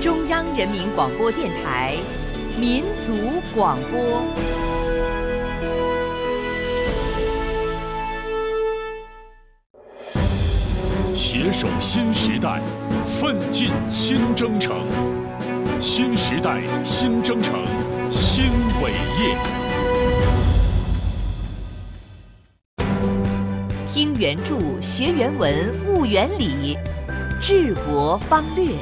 中央人民广播电台民族广播。 携手新时代，奋进新征程。新时代新征程，新伟业。 听原著，学原文，悟原理，治国方略。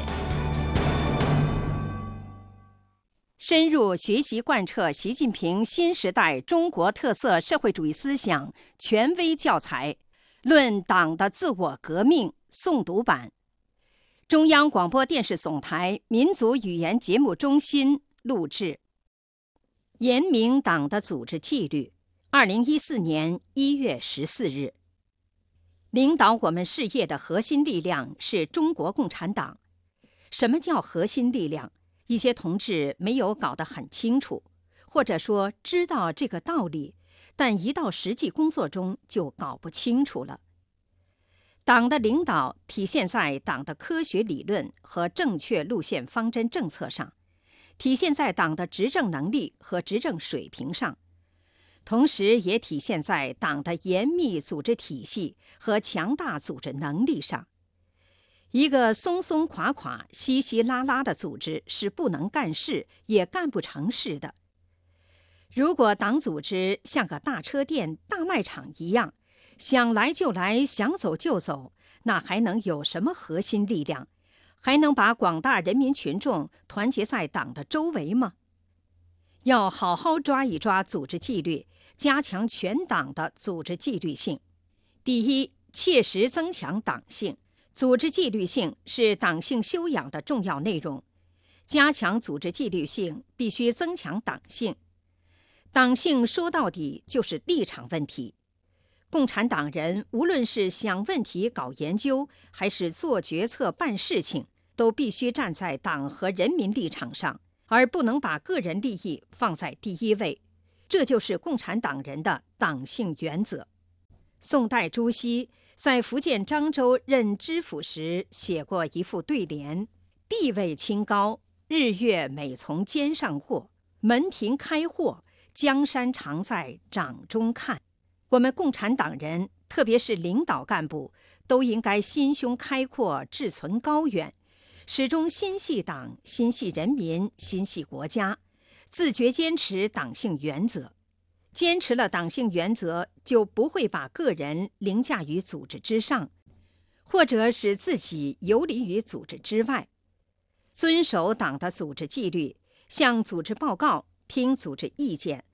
深入学习贯彻习近平新时代中国特色社会主义思想权威教材《论党的自我革命》诵读版，中央广播电视总台民族语言节目中心录制。严明党的组织纪律，2014年1月14日。领导我们事业的核心力量是中国共产党。什么叫核心力量？一些同志没有搞得很清楚，或者说知道这个道理，但一到实际工作中就搞不清楚了。党的领导体现在党的科学理论和正确路线方针政策上，体现在党的执政能力和执政水平上，同时也体现在党的严密组织体系和强大组织能力上。一个松松垮垮、稀稀拉拉的组织是不能干事，也干不成事的。如果党组织像个大车店、大卖场一样，想来就来，想走就走，那还能有什么核心力量？还能把广大人民群众团结在党的周围吗？要好好抓一抓组织纪律，加强全党的组织纪律性。第一，切实增强党性。组织纪律性是党性修养的重要内容，加强组织纪律性必须增强党性。党性说到底就是立场问题。共产党人无论是想问题、搞研究，还是做决策、办事情，都必须站在党和人民立场上，而不能把个人利益放在第一位。这就是共产党人的党性原则。宋代朱熹在福建漳州任知府时写过一副对联：地位清高，日月每从肩上过，门庭开豁，江山常在掌中看。我们共产党人，特别是领导干部，都应该心胸开阔，志存高远，始终心系党、心系人民、心系国家，自觉坚持党性原则。坚持了党性原则，就不会把个人凌驾于组织之上，或者使自己游离于组织之外。遵守党的组织纪律，向组织报告，听组织意见，